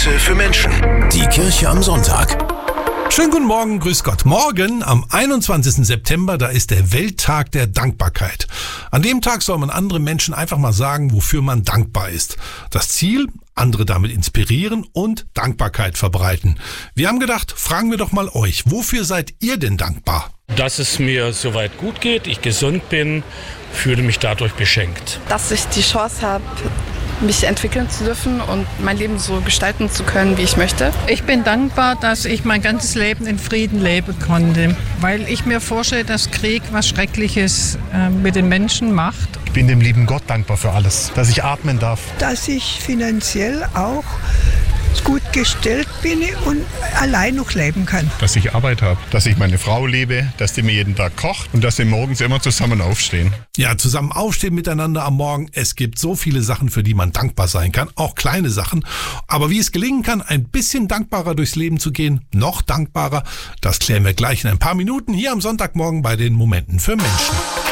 Momente für Menschen. Die Kirche am Sonntag. Schönen guten Morgen, grüß Gott. Morgen, am 21. September, da ist der Welttag der Dankbarkeit. An dem Tag soll man anderen Menschen einfach mal sagen, wofür man dankbar ist. Das Ziel, andere damit inspirieren und Dankbarkeit verbreiten. Wir haben gedacht, fragen wir doch mal euch, wofür seid ihr denn dankbar? Dass es mir soweit gut geht, ich gesund bin, fühle mich dadurch beschenkt. Dass ich die Chance habe, mich entwickeln zu dürfen und mein Leben so gestalten zu können, wie ich möchte. Ich bin dankbar, dass ich mein ganzes Leben in Frieden leben konnte, weil ich mir vorstelle, dass Krieg was Schreckliches mit den Menschen macht. Ich bin dem lieben Gott dankbar für alles, dass ich atmen darf. Dass ich finanziell auch gut gestellt bin und allein noch leben kann. Dass ich Arbeit habe, dass ich meine Frau liebe, dass die mir jeden Tag kocht und dass wir morgens immer zusammen aufstehen. Ja, zusammen aufstehen miteinander am Morgen. Es gibt so viele Sachen, für die man dankbar sein kann, auch kleine Sachen. Aber wie es gelingen kann, ein bisschen dankbarer durchs Leben zu gehen, noch dankbarer, das klären wir gleich in ein paar Minuten hier am Sonntagmorgen bei den Momenten für Menschen.